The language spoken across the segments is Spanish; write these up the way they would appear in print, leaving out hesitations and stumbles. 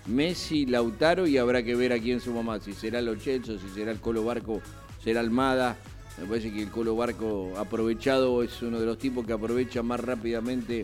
Messi, Lautaro, y habrá que ver a quién suma más, si será Lo Celso, si será el Colo Barco, será Almada. Me parece que el Colo Barco aprovechado es uno de los tipos que aprovecha más rápidamente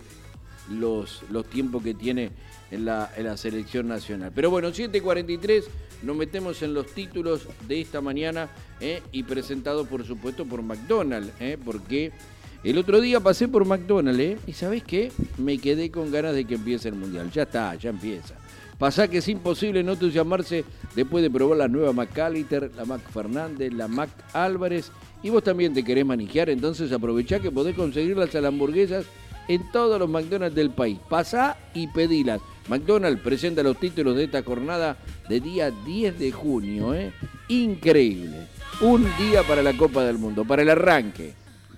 los tiempos que tiene en la selección nacional. Pero bueno, 7:43, nos metemos en los títulos de esta mañana y presentado por supuesto por McDonald's, porque el otro día pasé por McDonald's y ¿sabés qué? Me quedé con ganas de que empiece el Mundial. Ya está, ya empieza. Pasá que es imposible no entusiasmarse después de probar la nueva McAllister, la Mac Fernández, la Mac Álvarez, y vos también te querés manijear, entonces aprovechá que podés conseguirlas a las hamburguesas en todos los McDonald's del país. Pasá y pedilas. McDonald's presenta los títulos de esta jornada de día 10 de junio. Increíble. Un día para la Copa del Mundo, para el arranque.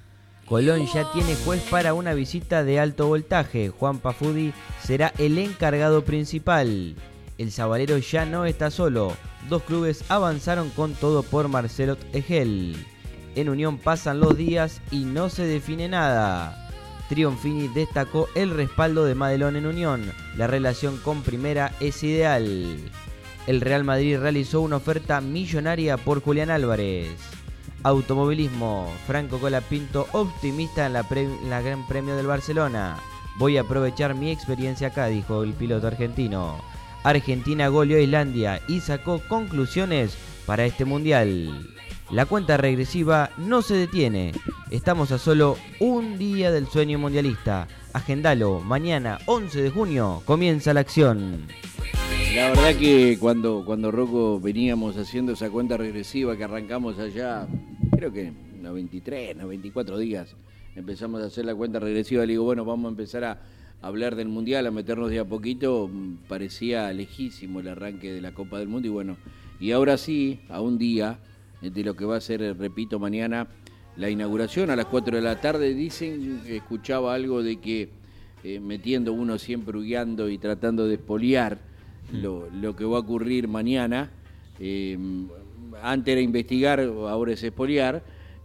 Colón ya tiene juez para una visita de alto voltaje. Juan Pafudi será el encargado principal. El sabalero ya no está solo. 2 clubes avanzaron con todo por Marcelo Egel. En Unión pasan los días y no se define nada. Trionfini destacó el respaldo de Madelón en Unión. La relación con Primera es ideal. El Real Madrid realizó una oferta millonaria por Julián Álvarez. Automovilismo. Franco Colapinto optimista en la Gran Premio del Barcelona. Voy a aprovechar mi experiencia acá, dijo el piloto argentino. Argentina goleó a Islandia y sacó conclusiones para este mundial. La cuenta regresiva no se detiene. Estamos a solo un día del sueño mundialista. Agendalo, mañana 11 de junio comienza la acción. La verdad que cuando Rocco veníamos haciendo esa cuenta regresiva que arrancamos allá, creo que 93, 94 días, empezamos a hacer la cuenta regresiva, le digo, bueno, vamos a empezar a hablar del Mundial, a meternos de a poquito, parecía lejísimo el arranque de la Copa del Mundo y bueno, y ahora sí, a un día de lo que va a ser, repito, mañana la inauguración a las 4 de la tarde, dicen, escuchaba algo de que metiendo uno siempre hugueando y tratando de espoliar lo que va a ocurrir mañana, antes era investigar, ahora es espoliar,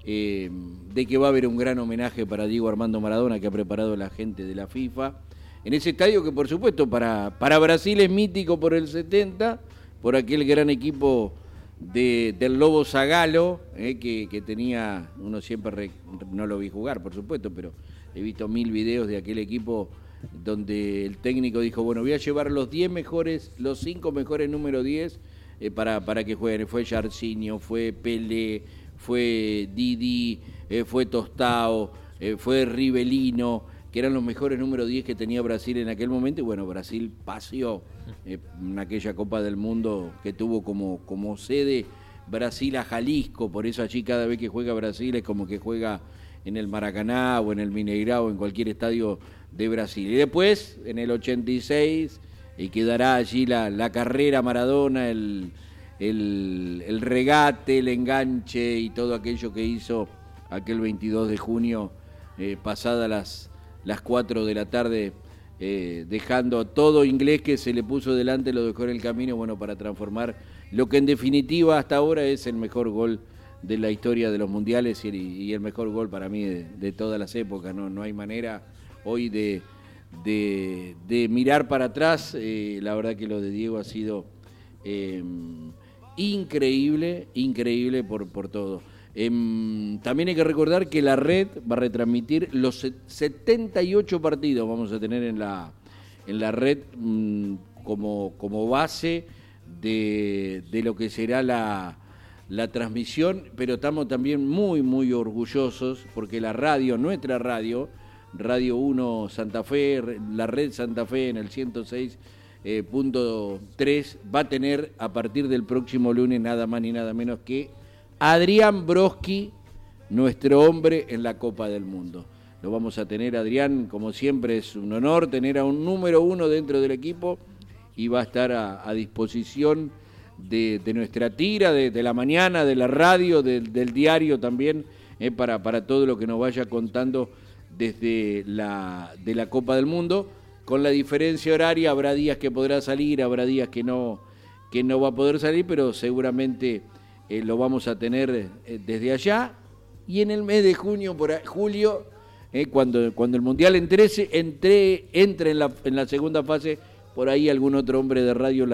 de que va a haber un gran homenaje para Diego Armando Maradona que ha preparado la gente de la FIFA, en ese estadio que por supuesto para Brasil es mítico por el 70, por aquel gran equipo del Lobo Zagallo, que tenía, uno siempre, no lo vi jugar por supuesto, pero he visto 1000 videos de aquel equipo donde el técnico dijo, bueno, voy a llevar los 5 mejores número 10 para que jueguen. Fue Jairzinho, fue Pelé, fue Didi, fue Tostao, fue Rivelino, que eran los mejores número 10 que tenía Brasil en aquel momento, y bueno, Brasil paseó en aquella Copa del Mundo que tuvo como sede Brasil a Jalisco, por eso allí cada vez que juega Brasil es como que juega en el Maracaná o en el Mineirao o en cualquier estadio de Brasil. Y después, en el 86, quedará allí la carrera Maradona, el regate, el enganche y todo aquello que hizo aquel 22 de junio, pasadas las 4 de la tarde, dejando todo inglés que se le puso delante, lo dejó en el camino, bueno, para transformar lo que en definitiva hasta ahora es el mejor gol de la historia de los mundiales y el mejor gol para mí de todas las épocas. No hay manera hoy de mirar para atrás. La verdad que lo de Diego ha sido increíble por todo. También hay que recordar que la red va a retransmitir los 78 partidos, vamos a tener en la red como base de lo que será la transmisión, pero estamos también muy orgullosos porque la radio, nuestra radio, Radio 1 Santa Fe, la red Santa Fe en el 106.3, va a tener a partir del próximo lunes nada más ni nada menos que Adrián Broski, nuestro hombre en la Copa del Mundo. Lo vamos a tener, Adrián, como siempre es un honor tener a un número 1 dentro del equipo y va a estar a disposición de nuestra tira, de la mañana, de la radio, del diario también, para todo lo que nos vaya contando desde de la Copa del Mundo. Con la diferencia horaria habrá días que podrá salir, habrá días que no va a poder salir, pero seguramente lo vamos a tener desde allá. Y en el mes de julio, cuando el Mundial entre en la segunda fase, por ahí algún otro hombre de radio